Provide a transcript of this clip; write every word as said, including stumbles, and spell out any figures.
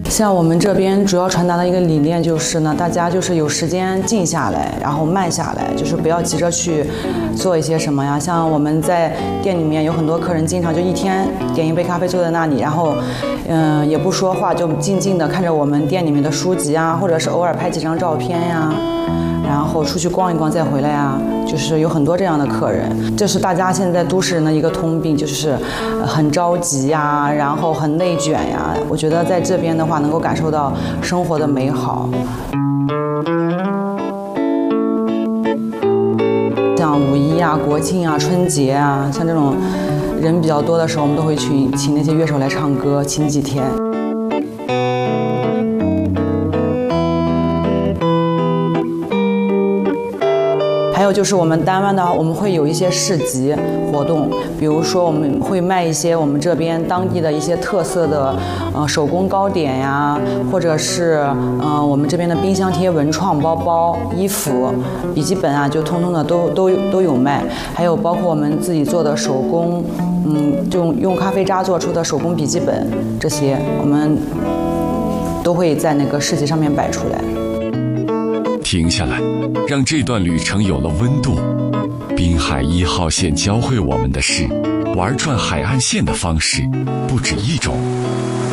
像我们这边主要传达的一个理念就是呢，大家就是有时间静下来，然后慢下来，就是不要急着去做一些什么呀。像我们在店里面有很多客人，经常就一天点一杯咖啡坐在那里，然后嗯、呃、也不说话，就静静的看着我们店里面的书籍啊，或者是偶尔拍几张照片呀。然后出去逛一逛再回来啊，就是有很多这样的客人，这是大家现在都市人的一个通病，就是很着急呀，然后很内卷呀。我觉得在这边的话，能够感受到生活的美好。像五一啊、国庆啊、春节啊，像这种人比较多的时候，我们都会去请那些乐手来唱歌，请几天。还有就是我们单湾的，我们会有一些市集活动，比如说我们会卖一些我们这边当地的一些特色的呃手工糕点呀，或者是呃我们这边的冰箱贴、文创包包、衣服、笔记本啊，就通通的都都都有卖。还有包括我们自己做的手工，嗯，就用咖啡渣做出的手工笔记本，这些我们都会在那个市集上面摆出来。 停下来，让这段旅程有了温度。滨海一号线教会我们的是，玩转海岸线的方式不止一种。